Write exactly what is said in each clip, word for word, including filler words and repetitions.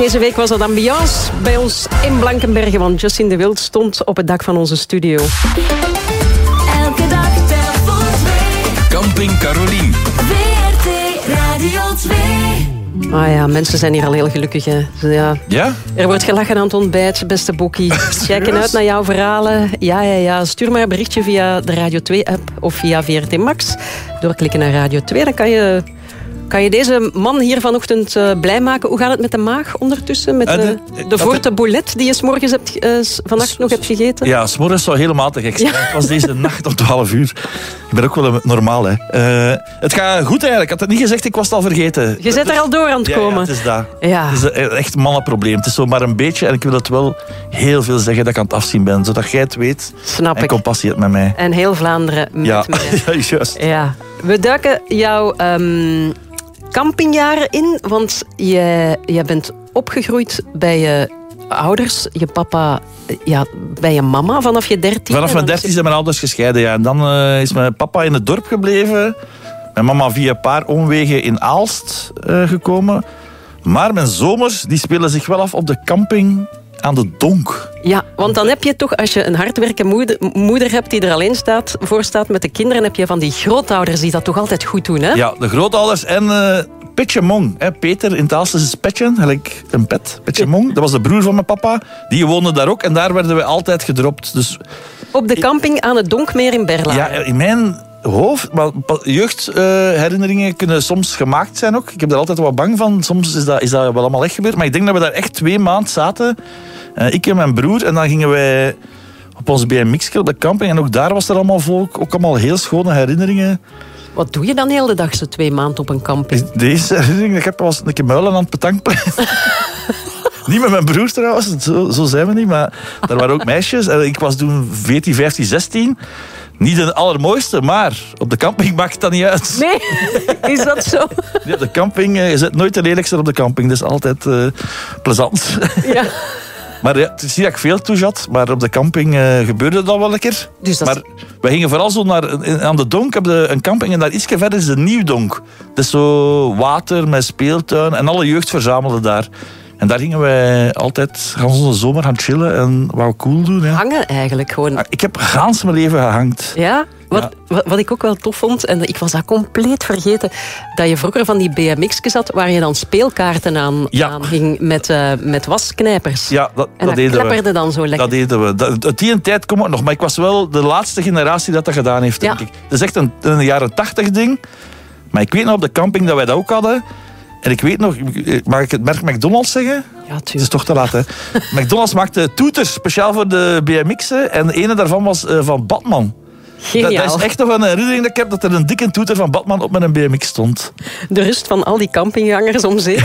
Deze week was dat ambiance bij ons in Blankenbergen, want Justin de Wild stond op het dak van onze studio. Elke dag telt voor twee. Camping Carolien. V R T Radio twee. Ah ja, mensen zijn hier al heel gelukkig. Hè. Ja. Ja? Er wordt gelachen aan het ontbijt, beste Boekie. Kijken uit naar jouw verhalen. Ja, ja, ja. Stuur maar een berichtje via de Radio twee-app of via V R T Max. Doorklikken naar Radio twee, dan kan je... Kan je deze man hier vanochtend uh, blij maken? Hoe gaat het met de maag ondertussen? Met uh, de, de, de forte boulet die je 's morgens hebt, uh, vannacht nog hebt gegeten? Ja, 's morgens zou helemaal te gek zijn. Ja. Het was deze nacht om twaalf uur. Ik ben ook wel normaal, hè. Uh, het gaat goed eigenlijk. Ik had het niet gezegd, ik was het al vergeten. Je zit er al door aan het ja, komen. Ja, het is dat. Ja. Het is echt een mannenprobleem. Het is zo maar een beetje, en ik wil het wel heel veel zeggen dat ik aan het afzien ben. Zodat jij het weet. Snap en ik. compassie hebt met mij. En heel Vlaanderen met ja. mij. Ja, juist. Ja. We duiken jouw... Um, campingjaren in, want je, je bent opgegroeid bij je ouders, je papa, ja, bij je mama vanaf je dertien. Vanaf mijn dertien zijn mijn ouders gescheiden, ja. En dan uh, is mijn papa in het dorp gebleven. Mijn mama via een paar omwegen in Aalst uh, gekomen. Maar mijn zomers die spelen zich wel af op de camping aan de Donk. Ja, want dan heb je toch, als je een hardwerkende moeder, moeder hebt die er alleen staat, voor staat met de kinderen, heb je van die grootouders die dat toch altijd goed doen, hè? Ja, de grootouders en uh, Petje Mong. Hè. Peter in het Aalst is Petje, gelijk een pet. Petje Mong, dat was de broer van mijn papa. Die woonde daar ook en daar werden we altijd gedropt. Dus, op de camping aan het Donkmeer in Berlage. Ja, in mijn hoofd, maar jeugdherinneringen uh, kunnen soms gemaakt zijn ook. Ik heb daar altijd wat bang van. Soms is dat, is dat wel allemaal echt gebeurd. Maar ik denk dat we daar echt twee maanden zaten. Uh, ik en mijn broer. En dan gingen wij op ons B M X op de camping. En ook daar was er allemaal volk. Ook allemaal heel schone herinneringen. Wat doe je dan heel de dag zo twee maanden op een camping? Deze herinnering die ik heb was een keer muilen aan het betankplein. Niet met mijn broer trouwens, zo, zo zijn we niet. Maar daar waren ook meisjes. En ik was toen veertien, vijftien, zestien. Niet de allermooiste, maar op de camping maakt dat niet uit. Nee, is dat zo? Ja, op de camping, je zit nooit de lelijkste op de camping. Dat is altijd uh, plezant. Ja. Maar ja, het is niet dat ik veel toe had, maar op de camping uh, gebeurde dat wel lekker. Dus dat maar is... we gingen vooral zo naar... Aan de Donk heb je een camping en daar ietsje verder is de Nieuwdonk. Dat is zo water met speeltuin en alle jeugd verzamelde daar. En daar gingen wij altijd gaan onze zomer gaan chillen en wat cool doen. Ja. Hangen eigenlijk gewoon. Ik heb gans mijn leven gehangt. Ja? Wat, ja. wat, wat ik ook wel tof vond, en ik was dat compleet vergeten, dat je vroeger van die B M X'jes had waar je dan speelkaarten aan, ja. aan ging met, uh, met wasknijpers. Ja, dat, en dat dat deden klepperde we. dan zo lekker. Dat deden we. Dat, uit die tijd kom ik nog. Maar ik was wel de laatste generatie dat dat gedaan heeft, denk ja. ik. Dat is echt een, een jaren tachtig ding. Maar ik weet nog op de camping dat wij dat ook hadden. En ik weet nog, mag ik het merk McDonald's zeggen? Ja, het is toch te laat, hè? McDonald's maakte toeters speciaal voor de B M X'en. En de ene daarvan was uh, van Batman. Geniaal. Dat, dat is echt nog een herinnering dat ik heb, dat er een dikke toeter van Batman op mijn B M X stond. De rust van al die campinggangers om zee.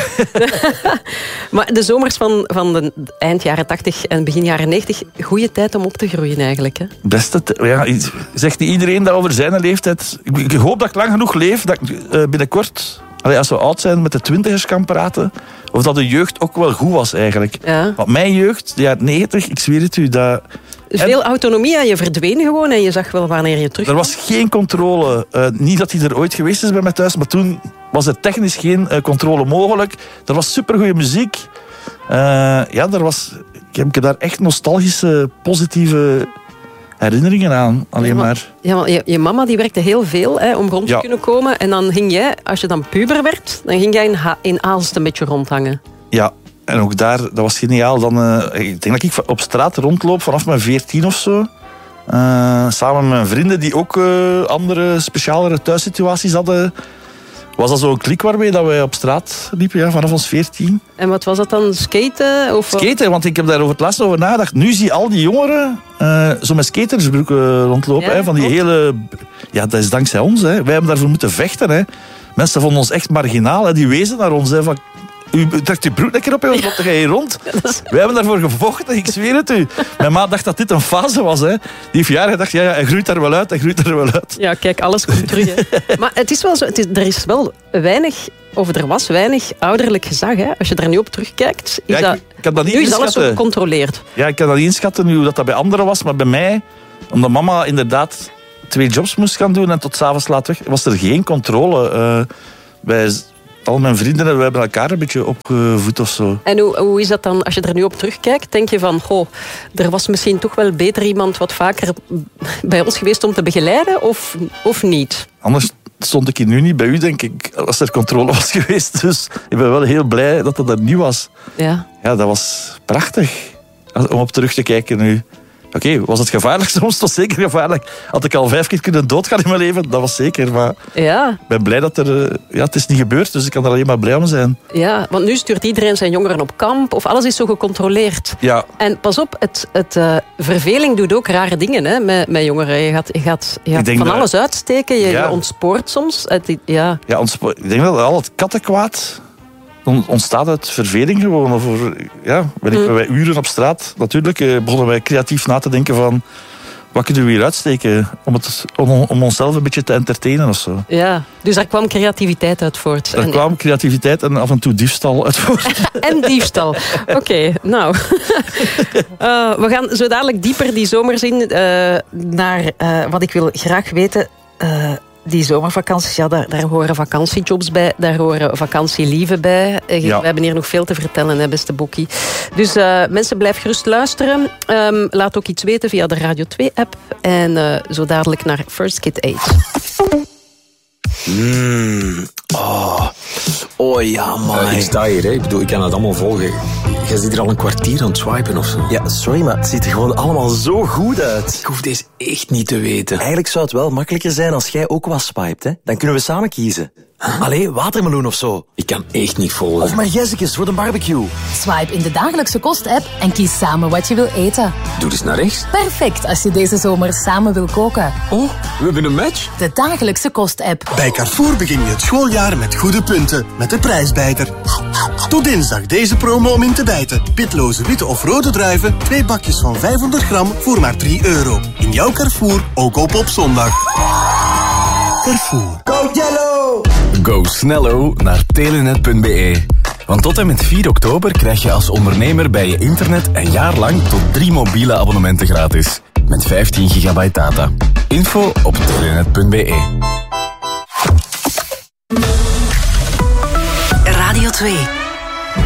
Maar de zomers van, van de eind jaren tachtig en begin jaren negentig, goede tijd om op te groeien eigenlijk. Hè? Beste, ja, zegt niet iedereen dat over zijn leeftijd. Ik, ik hoop dat ik lang genoeg leef, dat ik uh, binnenkort... Allee, als we oud zijn, met de twintigers kan praten. Of dat de jeugd ook wel goed was, eigenlijk. Ja. Want mijn jeugd, de jaren negentig, ik zweer het u, dat... Veel en... autonomie, en je verdween gewoon en je zag wel wanneer je terug. Er was geen controle. Uh, niet dat die er ooit geweest is bij mij thuis, maar toen was er technisch geen uh, controle mogelijk. Er was supergoeie muziek. Uh, ja, er was... Ik heb daar echt nostalgische, positieve... herinneringen aan, alleen ja, maar, maar. Ja, maar je, je mama die werkte heel veel hè, om rond te ja. kunnen komen. En dan ging jij, als je dan puber werd, dan ging jij in, ha- in Aalst een beetje rondhangen. Ja, en ook daar, dat was geniaal. Dan, uh, ik denk dat ik op straat rondloop vanaf mijn veertien of zo. Uh, samen met mijn vrienden die ook uh, andere, specialere thuissituaties hadden. Was dat zo'n klik waarmee dat wij op straat liepen, ja, vanaf ons veertien. En wat was dat dan? Skaten? Of Skaten, want ik heb daar over het laatst over nagedacht. Nu zie je al die jongeren uh, zo met skatersbroeken rondlopen. Ja, hè, van die klopt. hele... Ja, dat is dankzij ons. Hè. Wij hebben daarvoor moeten vechten. Hè. Mensen vonden ons echt marginaal. Hè. Die wezen naar ons. Hè, van, u trekt uw broek lekker op en wat loopt jij hier rond? is... Wij hebben daarvoor gevochten, ik zweer het u. Mijn ma dacht dat dit een fase was. Hè. Die heeft jaren gedacht, ja, ja, hij groeit daar wel uit, hij groeit daar wel uit. Ja, kijk, alles komt terug. Hè. Maar het is wel zo, het is, er is wel weinig, of er was weinig ouderlijk gezag. Hè. Als je er nu op terugkijkt, is Ja, dat, ik, ik kan dat niet nu is alles inschatten. zo gecontroleerd. Ja, ik kan dat niet inschatten hoe dat, dat bij anderen was, maar bij mij, omdat mama inderdaad twee jobs moest gaan doen en tot 's avonds laat weg, was er geen controle. Uh, wij al mijn vrienden, we hebben elkaar een beetje opgevoed of zo. En hoe, hoe is dat dan, als je er nu op terugkijkt? Denk je van, goh, er was misschien toch wel beter iemand wat vaker bij ons geweest om te begeleiden, of, of niet? Anders stond ik hier nu niet bij u, denk ik, als er controle was geweest. Dus ik ben wel heel blij dat dat er niet was. Ja. Ja, dat was prachtig om op terug te kijken nu. Oké, okay, was het gevaarlijk soms? Het was zeker gevaarlijk. Had ik al vijf keer kunnen doodgaan in mijn leven? Dat was zeker, maar ja. ik ben blij dat er... Ja, het is niet gebeurd, dus ik kan er alleen maar blij om zijn. Ja, want nu stuurt iedereen zijn jongeren op kamp, of alles is zo gecontroleerd. Ja. En pas op, het, het, uh, verveling doet ook rare dingen hè, met, met jongeren. Je gaat, je gaat, je gaat van dat, alles uitsteken, je, ja. je ontspoort soms. Het, ja. Ja, ontspo- ik denk wel al het kattenkwaad ontstaat uit verveling gewoon. Of, ja, ben ik, mm. wij uren op straat. Natuurlijk eh, begonnen wij creatief na te denken van... Wat kunnen we hier uitsteken? Om, het, om, om onszelf een beetje te entertainen of zo. Ja, dus daar kwam creativiteit uit voort. Er kwam creativiteit en af en toe diefstal uit voort. En diefstal. Oké, okay, nou. uh, we gaan zo dadelijk dieper die zomers in. Uh, naar uh, wat ik wil graag weten... Uh, Die zomervakanties, ja, daar, daar horen vakantiejobs bij, daar horen vakantielieven bij. Ja. We hebben hier nog veel te vertellen, hè, beste Boekie. Dus uh, mensen, blijf gerust luisteren. Um, laat ook iets weten via de Radio twee-app. En uh, zo dadelijk naar First Kid Aid. Mm, oh. oh ja, man. Uh, ik sta hier, hè. Ik bedoel, ik kan het allemaal volgen. Jij zit hier al een kwartier aan het swipen of zo. Ja, sorry, maar het ziet er gewoon allemaal zo goed uit. Ik hoef deze echt niet te weten. Eigenlijk zou het wel makkelijker zijn als jij ook wat swipet, hè. Dan kunnen we samen kiezen. Huh? Allee, watermeloen of zo. Ik kan echt niet volgen. Of maar Jessicus voor de barbecue. Swipe in de dagelijkse kost-app en kies samen wat je wil eten. Doe eens naar rechts. Perfect als je deze zomer samen wil koken. Oh, we hebben een match. De dagelijkse kost-app. Bij Carrefour begin je het schooljaar met goede punten. Met de prijsbijter. Tot dinsdag deze promo om in te bijten. Pitloze witte of rode druiven. Twee bakjes van vijfhonderd gram voor maar drie euro. In jouw Carrefour ook op op zondag. Carrefour. Go Yellow! Go sneller naar telenet punt be. Want tot en met vier oktober krijg je als ondernemer bij je internet een jaar lang tot drie mobiele abonnementen gratis. Met vijftien gigabyte data. Info op telenet punt be. Radio twee.